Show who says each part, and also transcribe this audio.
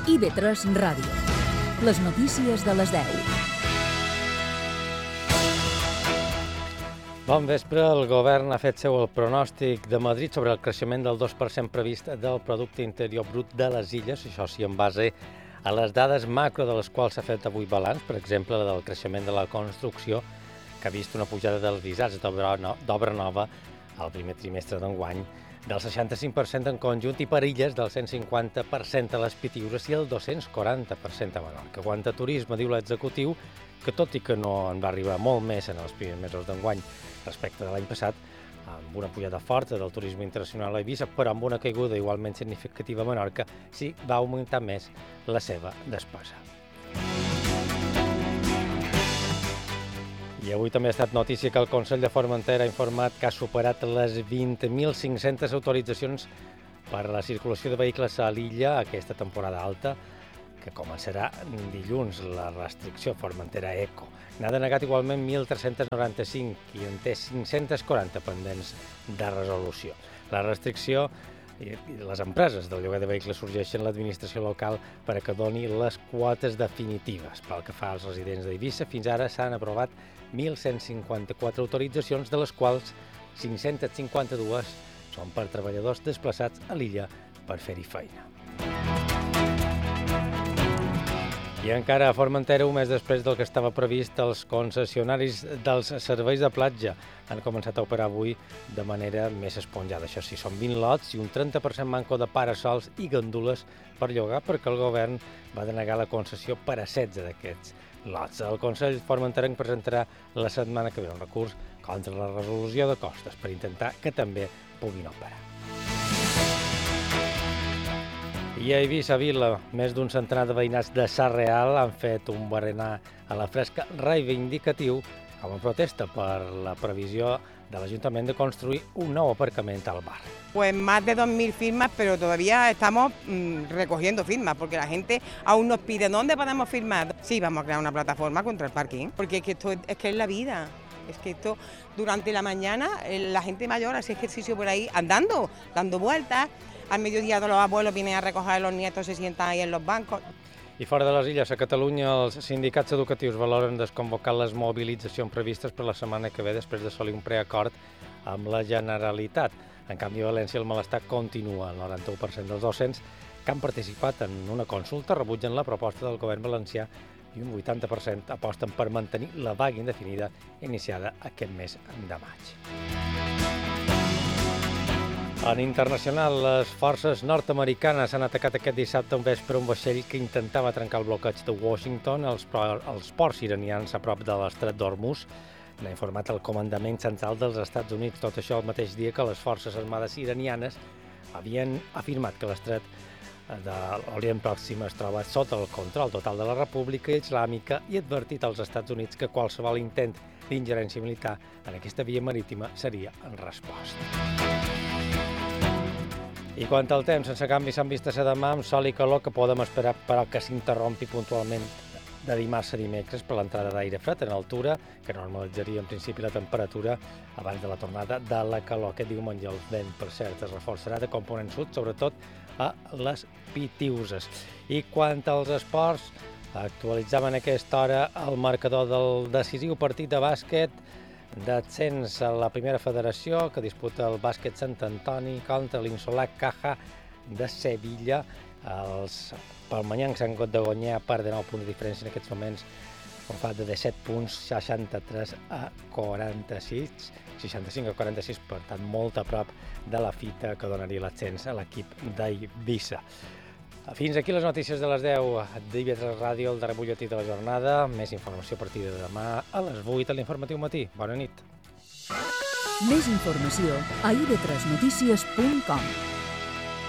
Speaker 1: IB3 Ràdio. Les notícies de les 10.
Speaker 2: Bon vespre. El govern ha fet seu el pronòstic de Madrid sobre el creixement del 2% previst del Producte Interior Brut de les Illes, això sí, en base a les dades macro de les quals s'ha fet avui balanç, per exemple, la del creixement de la construcció, que ha vist una pujada dels visats d'obra nova al primer trimestre d'enguany del 65% en conjunt i per illes del 150% a les Pitiüses i el 240% a Menorca. Quant a turisme, diu l'executiu, que tot i que no en va arribar molt més en els primers mesos d'enguany respecte de l'any passat, amb una pujada forta del turisme internacional a Eivissa, però amb una caiguda igualment significativa a Menorca, sí va augmentar més la seva despesa. I avui també ha estat notícia que el Consell de Formentera ha informat que ha superat les 20.500 autoritzacions per a la circulació de vehicles a l'illa aquesta temporada alta, que començarà dilluns la restricció Formentera Eco. N'ha denegat igualment 1.395 i en té 540 pendents de resolució. La restricció i les empreses del lloguer de vehicles sorgeixen l'administració local per a que doni les quotes definitives. Pel que fa als residents d'Eivissa, fins ara s'han aprovat 1.154 autoritzacions, de les quals 552 són per treballadors desplaçats a l'illa per fer-hi feina. I encara a Formentera, un mes després del que estava previst, els concessionaris dels serveis de platja han començat a operar avui de manera més esponjada. Això sí, són 20 lots i un 30% manco de parasols i gandules per llogar, perquè el govern va denegar la concessió per a 16 d'aquests lots. El Consell Formenterenc presentarà la setmana que ve un recurs contra la resolució de costes per intentar que també puguin operar. I a Eivissa Vila, més d'un centenar de veïnats de Sarreal han fet un berenar a la fresca reivindicatiu com a protesta per la previsió de l'Ajuntament de construir un nou aparcament al bar.
Speaker 3: Pues más de 2.000 firmas, pero todavía estamos recogiendo firmas, porque la gente aún nos pide ¿dónde podemos firmar? Sí, vamos a crear una plataforma contra el parking, porque es que esto es la vida. Es que esto, durante la mañana, la gente mayor hace ejercicio por ahí andando, dando vueltas. Al mediodía todos los abuelos vienen a recoger a los nietos, se sientan ahí en los bancos.
Speaker 2: I fora de les illes, a Catalunya, els sindicats educatius valoren desconvocar les mobilitzacions previstes per la setmana que ve després d'assolir un preacord amb la Generalitat. En canvi, a València el malestar continua. El 91% dels docents que han participat en una consulta rebutgen la proposta del govern valencià i un 80% aposten per mantenir la vaga indefinida iniciada aquest mes de maig. En internacional, les forces nord-americanes han atacat aquest dissabte un vespre un vaixell que intentava trencar el bloqueig de Washington als ports iranians a prop de l'estret d'Hormuz. N'ha informat el Comandament Central dels Estats Units, tot això el mateix dia que les forces armades iranianes havien afirmat que l'estret de l'Orient Pròxim es troba sota el control total de la República Islàmica i advertit als Estats Units que qualsevol intent d'ingerència militar en aquesta via marítima seria en resposta. I quant al temps, sense canvi s'han vist a demà amb sol i calor que podem esperar, però que s'interrompi puntualment de dimarts a dimecres per l'entrada d'aire fred en altura, que normalitzaria en principi la temperatura abans de la tornada de la calor. Aquest diumenge el vent, per cert, es reforçarà de component sud, sobretot a les Pitiüses. I quant als esports, actualitzàvem a aquesta hora el marcador del decisiu partit de bàsquet d'ascens a la primera federació que disputa el bàsquet Sant Antoni contra l'Insolac Caja de Sevilla. Els palmanyancs han hagut de guanyar per de 9 punts de diferència en aquests moments, un fat de 17 punts, 63 a 46, 65 a 46, per tant molt a prop de la fita que donaria l'ascens a l'equip d'Eivissa. Fins aquí les notícies de les 10 d'IB3 Ràdio, el darrer butlletí de la jornada. Més informació a partir de demà a les 8 a l'Informatiu Matí. Bona nit.
Speaker 1: Més informació a ib3notícies.com.